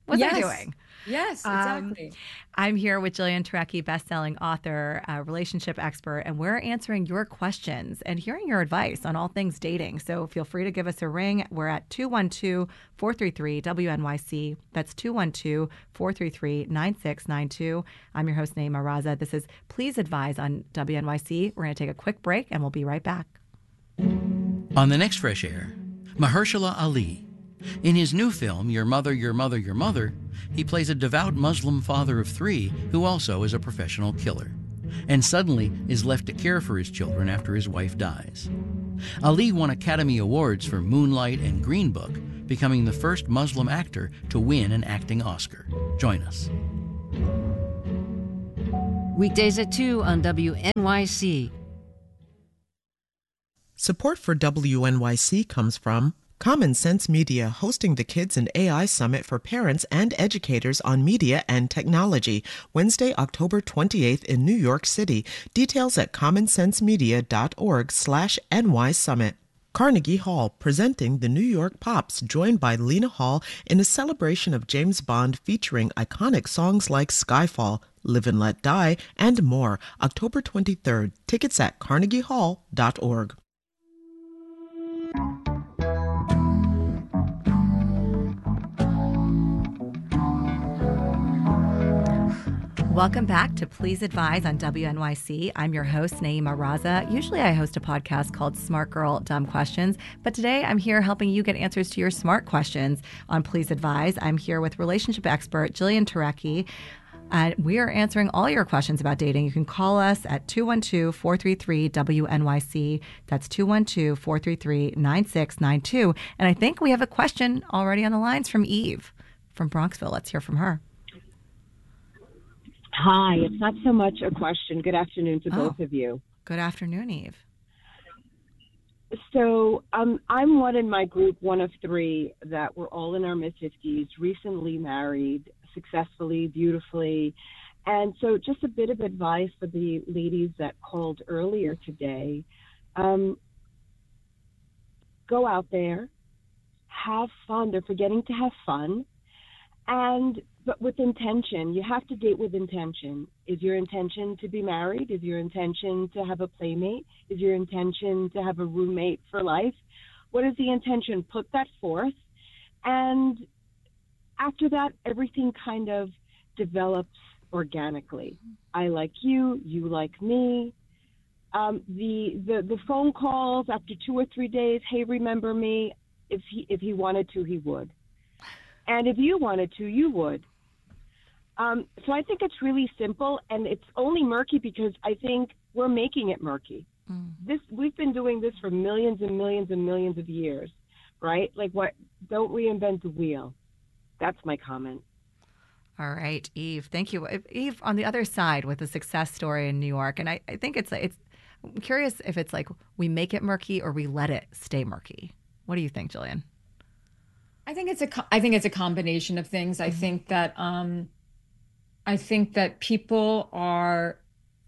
What's yes. I doing? Yes, exactly. Um, I'm here with Jillian Turecki, best-selling author, uh, relationship expert, and we're answering your questions and hearing your advice on all things dating. So feel free to give us a ring. We're at two one two, four three three, W N Y C. That's two one two, four three three, nine six nine two. I'm your host, Naima Raza. This is Please Advise on W N Y C. We're going to take a quick break, and we'll be right back. On the next Fresh Air, Mahershala Ali. In his new film, Your Mother, Your Mother, Your Mother, he plays a devout Muslim father of three who also is a professional killer, and suddenly is left to care for his children after his wife dies. Ali won Academy Awards for Moonlight and Green Book, becoming the first Muslim actor to win an acting Oscar. Join us. Weekdays at two on W N Y C. Support for W N Y C comes from Common Sense Media, hosting the Kids and A I Summit for parents and educators on media and technology, Wednesday, October twenty-eighth in New York City. Details at commonsensemedia.org slash NY Summit. Carnegie Hall, presenting the New York Pops, joined by Lena Hall in a celebration of James Bond featuring iconic songs like Skyfall, Live and Let Die, and more, October twenty-third. Tickets at carnegie hall dot org. Welcome back to Please Advise on W N Y C. I'm your host, Naima Raza. Usually I host a podcast called Smart Girl, Dumb Questions, but today I'm here helping you get answers to your smart questions on Please Advise. I'm here with relationship expert Jillian Turecki. Uh, we are answering all your questions about dating. You can call us at two one two, four three three, W N Y C. That's two one two, four three three, nine six nine two. And I think we have a question already on the lines from Eve from Bronxville. Let's hear from her. Hi, it's not so much a question. Good afternoon to Oh. both of you. Good afternoon, Eve. So um, I'm one in my group, one of three, that we're all in our mid-fifties, recently married, successfully, beautifully. And so just a bit of advice for the ladies that called earlier today. Um, go out there, have fun. They're forgetting to have fun. And but with intention. You have to date with intention. Is your intention to be married? Is your intention to have a playmate? Is your intention to have a roommate for life? What is the intention? Put that forth. And after that, everything kind of develops organically. I like you, you like me. Um, the, the the phone calls after two or three days, hey, remember me? If he if he wanted to, he would. And if you wanted to, you would. Um, so I think it's really simple, and it's only murky because I think we're making it murky. Mm. This we've been doing this for millions and millions and millions of years, right? Like, what? Don't reinvent the wheel. That's my comment. All right, Eve. Thank you, Eve. On the other side, with a success story in New York, and I, I think it's it's. I'm curious if it's like we make it murky or we let it stay murky. What do you think, Jillian? I think it's a I think it's a combination of things. I think that um, I think that people are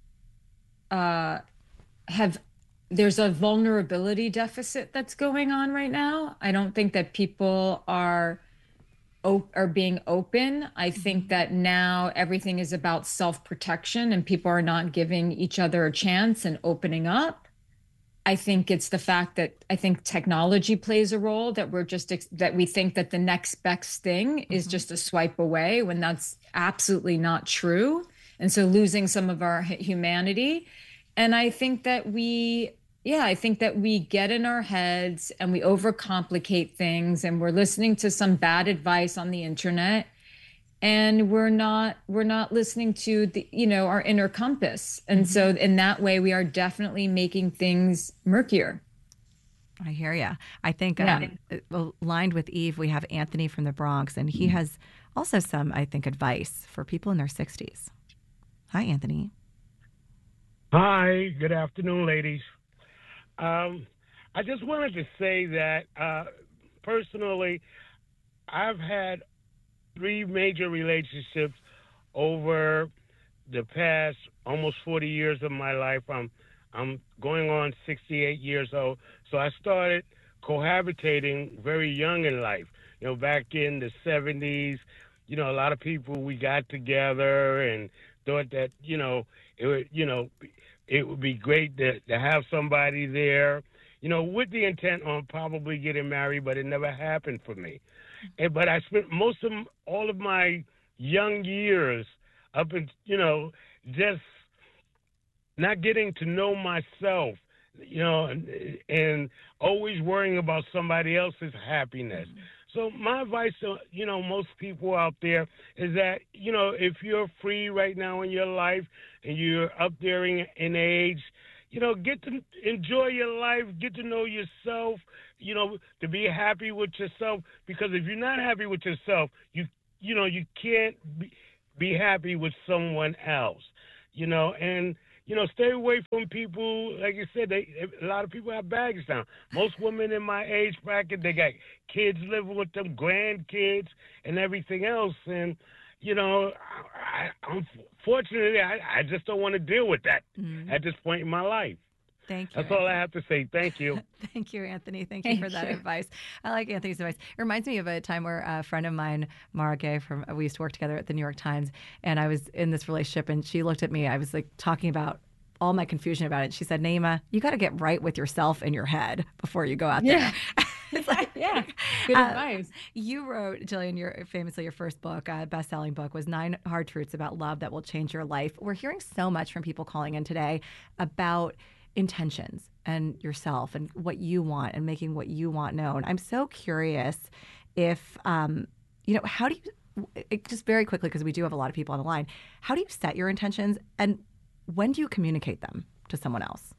uh, have there's a vulnerability deficit that's going on right now. I don't think that people are are being open. I think that now everything is about self-protection and people are not giving each other a chance and opening up. I think it's the fact that I think technology plays a role, that we're just, that we think that the next best thing is mm-hmm. just a swipe away, when that's absolutely not true. And so losing some of our humanity. And I think that we, yeah, I think that we get in our heads and we overcomplicate things, and we're listening to some bad advice on the internet. And we're not we're not listening to the, you know, our inner compass. And mm-hmm. so in that way, we are definitely making things murkier. I hear you. I think yeah. um, aligned with Eve, we have Anthony from the Bronx, and he has also some, I think, advice for people in their sixties. Hi, Anthony. Hi. Good afternoon, ladies. Um, I just wanted to say that uh, personally, I've had three major relationships over the past almost forty years of my life. I'm I'm going on sixty-eight years old. So I started cohabitating very young in life. You know, back in the seventies, you know, a lot of people, we got together and thought that, you know, it would, you know, it would be great to, to have somebody there, you know, with the intent on probably getting married, but it never happened for me. And, but I spent most of all of my young years up in, you know, just not getting to know myself, you know, and, and always worrying about somebody else's happiness. Mm-hmm. So my advice to, you know, most people out there is that, you know, if you're free right now in your life and you're up there in, in age, you know, get to enjoy your life, get to know yourself, you know, to be happy with yourself. Because if you're not happy with yourself, you, you know, you can't be, be happy with someone else, you know, and, you know, stay away from people. Like you said, they, a lot of people have baggage down. Most women in my age bracket, they got kids living with them, grandkids, and everything else. And, you know, I, unfortunately, I, I just don't want to deal with that mm-hmm. at this point in my life. Thank you. That's all I have to say. Thank you. Thank you, Anthony. Thank, Thank you for that you. advice. I like Anthony's advice. It reminds me of a time where a friend of mine, Mara Gay, from we used to work together at the New York Times, and I was in this relationship, and she looked at me. I was like talking about all my confusion about it. She said, Naima, you got to get right with yourself in your head before you go out there. Yeah. It's like, yeah, good uh, advice. You wrote, Jillian, your famously your first book, uh, best-selling book, was Nine Hard Truths About Love That Will Change Your Life. We're hearing so much from people calling in today about intentions and yourself and what you want and making what you want known. I'm so curious if, um, you know, how do you, it, just very quickly, because we do have a lot of people on the line, how do you set your intentions and when do you communicate them to someone else?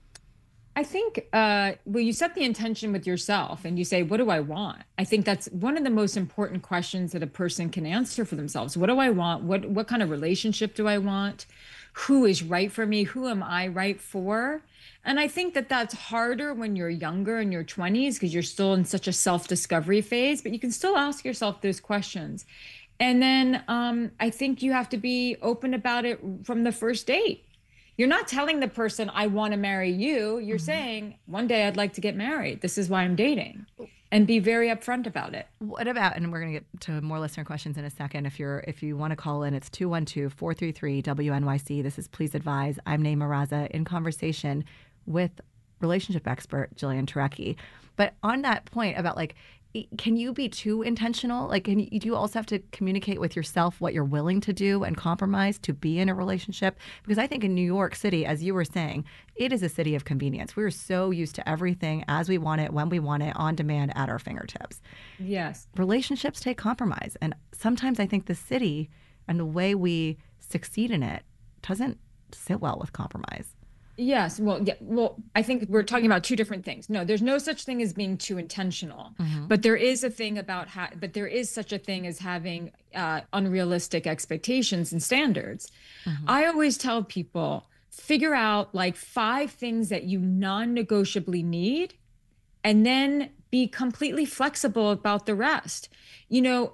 I think, uh, well, you set the intention with yourself and you say, what do I want? I think that's one of the most important questions that a person can answer for themselves. What do I want? What, what kind of relationship do I want? Who is right for me? Who am I right for? And I think that that's harder when you're younger in your twenties because you're still in such a self-discovery phase, but you can still ask yourself those questions. And then um, I think you have to be open about it from the first date. You're not telling the person, I want to marry you. You're mm-hmm. saying, one day I'd like to get married. This is why I'm dating. And be very upfront about it. What about, and we're going to get to more listener questions in a second. If you're, if you want to call in, it's two one two, four three three, W N Y C. This is Please Advise. I'm Naima Raza in conversation with relationship expert Jillian Turecki. But on that point about like, can you be too intentional? Like, can you, do you also have to communicate with yourself what you're willing to do and compromise to be in a relationship? Because I think in New York City, as you were saying, it is a city of convenience. We're so used to everything as we want it, when we want it, on demand, at our fingertips. Yes. Relationships take compromise. And sometimes I think the city and the way we succeed in it doesn't sit well with compromise. Yes. Well, yeah. Well, I think we're talking about two different things. No, there's no such thing as being too intentional, mm-hmm. but there is a thing about how, but there is such a thing as having uh, unrealistic expectations and standards. Mm-hmm. I always tell people, figure out like five things that you non-negotiably need, and then be completely flexible about the rest. You know,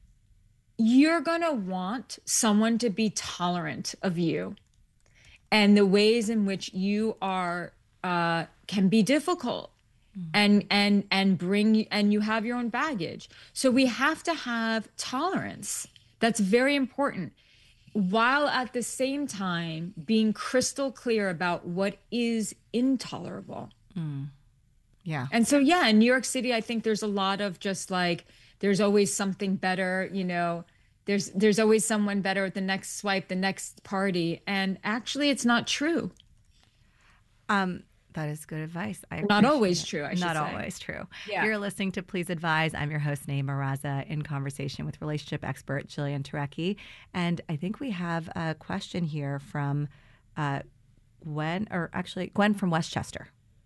you're going to want someone to be tolerant of you. And the ways in which you are uh, can be difficult, mm-hmm. and and and bring and you have your own baggage. So we have to have tolerance. That's very important, while at the same time being crystal clear about what is intolerable. Mm. Yeah. And so yeah, in New York City, I think there's a lot of just like there's always something better, you know. There's there's always someone better at the next swipe, the next party. And actually, it's not true. Um, that is good advice. I not always it. true, I should Not say. always true. Yeah. You're listening to Please Advise. I'm your host, Naima Raza, in conversation with relationship expert Jillian Turecki. And I think we have a question here from uh, Gwen, or actually Gwen from Westchester.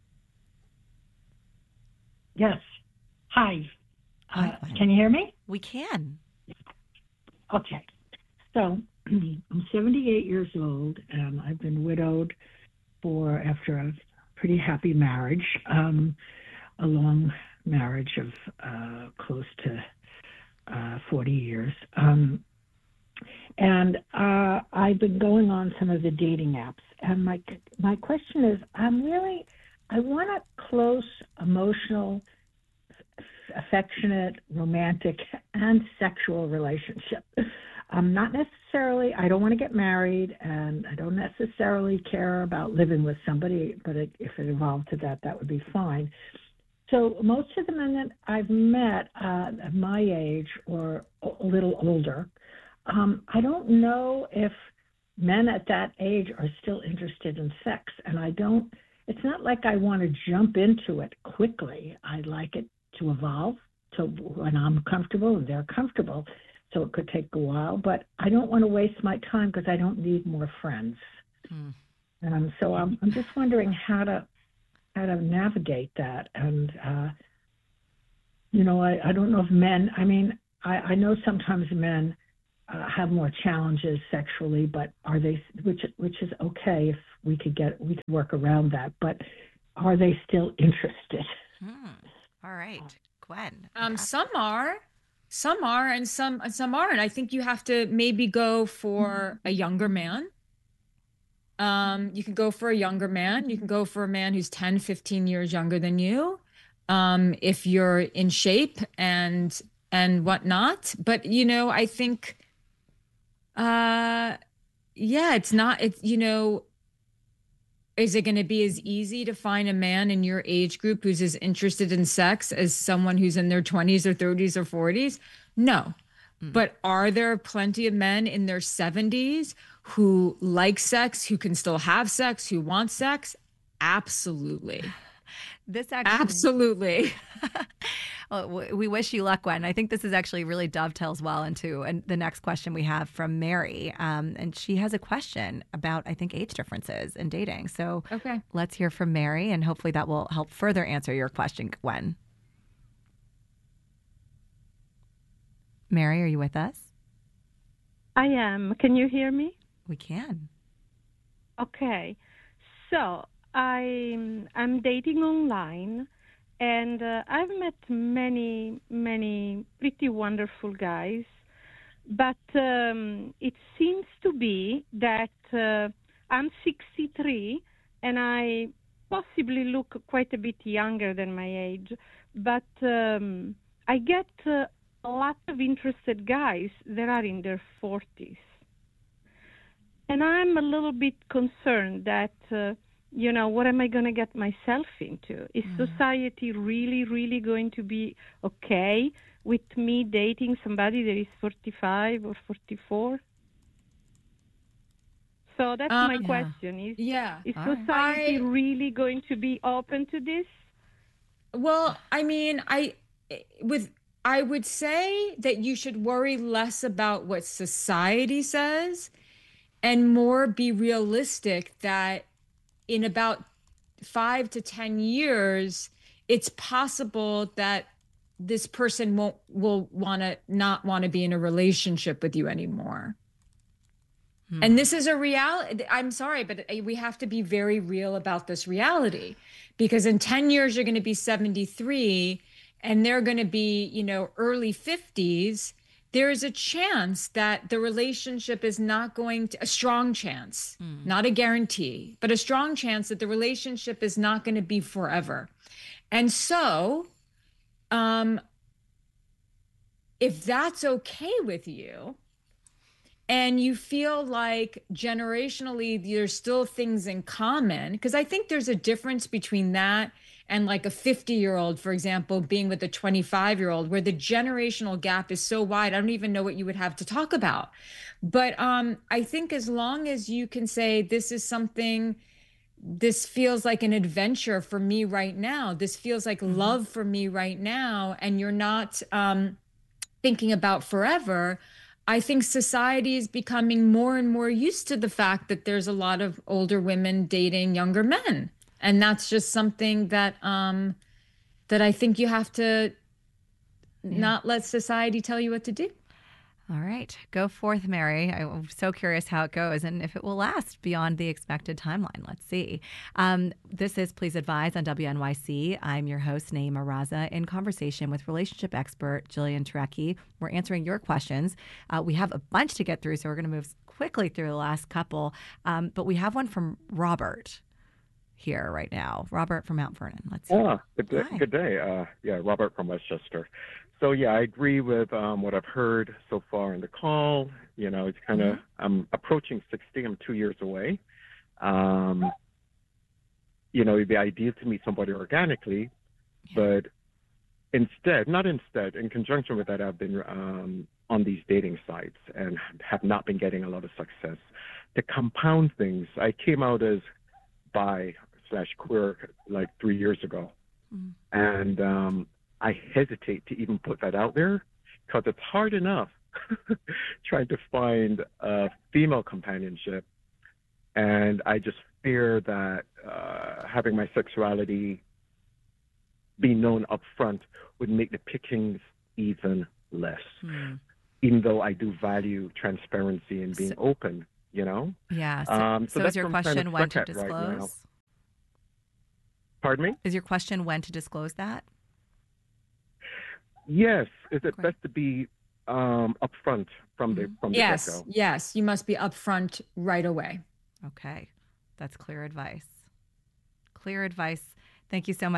Yes. Hi. Hi uh, can you hear me? We can. Okay. So I'm seventy-eight years old, and I've been widowed for, after a pretty happy marriage, um, a long marriage of uh, close to uh, forty years. Um, and uh, I've been going on some of the dating apps. And my, my question is, I'm really, I want a close, emotional, affectionate, romantic, and sexual relationship. Um, not necessarily, I don't want to get married, and I don't necessarily care about living with somebody, but it, if it evolved to that, that would be fine. So most of the men that I've met uh, at my age or a little older, um, I don't know if men at that age are still interested in sex, and I don't, it's not like I want to jump into it quickly. I like it to evolve to when I'm comfortable and they're comfortable. So it could take a while, but I don't want to waste my time because I don't need more friends. Mm. Um, so I'm, I'm just wondering how to how to navigate that. And, uh, you know, I, I don't know if men, I mean, I, I know sometimes men uh, have more challenges sexually, but are they, which which is okay if we could get, we could work around that, but are they still interested? Hmm. All right, Gwen. Um, some are. Some are and some some aren't. I think you have to maybe go for a younger man. Um, you can go for a younger man. You can go for a man who's ten, fifteen years younger than you. Um, if you're in shape and and whatnot. But you know, I think uh yeah, it's not it's you know, is it going to be as easy to find a man in your age group who's as interested in sex as someone who's in their twenties or thirties or forties? No. Mm. But are there plenty of men in their seventies who like sex, who can still have sex, who want sex? Absolutely. This actually, absolutely. Well, we wish you luck, Gwen. I think this is actually really dovetails well into and the next question we have from Mary. Um, and she has a question about, I think, age differences in dating. So okay. Let's hear from Mary, and hopefully that will help further answer your question, Gwen. Mary, are you with us? I am. Can you hear me? We can. Okay. So I'm, I'm dating online. And uh, I've met many, many pretty wonderful guys, but um, it seems to be that uh, I'm sixty-three and I possibly look quite a bit younger than my age, but um, I get uh, a lot of interested guys that are in their forties. And I'm a little bit concerned that uh, you know, what am I going to get myself into? Is mm. society really, really going to be okay with me dating somebody that is forty-five or forty-four? So that's um, my yeah. question. Is, yeah. is All society right. really going to be open to this? Well, I mean, I with I would say that you should worry less about what society says and more be realistic that in about five to ten years, it's possible that this person won't will want to not want to be in a relationship with you anymore. Hmm. And this is a reality. I'm sorry, but we have to be very real about this reality, because in ten years, you're going to be seventy-three and they're going to be, you know, early fifties. There is a chance that the relationship is not going to, a strong chance, mm. not a guarantee, but a strong chance that the relationship is not going to be forever. And so, um, if that's okay with you, and you feel like generationally there's still things in common, because I think there's a difference between that and like a fifty-year-old, for example, being with a twenty-five-year-old, where the generational gap is so wide, I don't even know what you would have to talk about. But um, I think as long as you can say, this is something, this feels like an adventure for me right now, this feels like mm-hmm. love for me right now, and you're not um, thinking about forever, I think society is becoming more and more used to the fact that there's a lot of older women dating younger men. And that's just something that um, that I think you have to yeah. not let society tell you what to do. All right. Go forth, Mary. I'm so curious how it goes and if it will last beyond the expected timeline. Let's see. Um, this is Please Advise on W N Y C. I'm your host, Naima Raza, in conversation with relationship expert Jillian Turecki. We're answering your questions. Uh, we have a bunch to get through, so we're going to move quickly through the last couple. Um, but we have one from Robert. here right now. Robert from Mount Vernon. Let's see. Ah, good day. Good day. Uh, yeah, Robert from Westchester. So yeah, I agree with um, what I've heard so far in the call. You know, it's kind of mm-hmm. I'm approaching sixty. I'm two years away. Um, you know, it'd be ideal to meet somebody organically, yeah. but instead, not instead, in conjunction with that, I've been um, on these dating sites and have not been getting a lot of success. To compound things, I came out as bi slash queer like three years ago, mm-hmm. and um, I hesitate to even put that out there because it's hard enough trying to find a female companionship, and I just fear that uh, having my sexuality be known up front would make the pickings even less, mm. even though I do value transparency and being so, open, you know? Yeah. So, um, so, so is your question when to disclose? Right Pardon me? Is your question when to disclose that? Yes. Is it Great. best to be um, upfront from the from the yes, get-go? Yes. You must be upfront right away. Okay. That's clear advice. Clear advice. Thank you so much.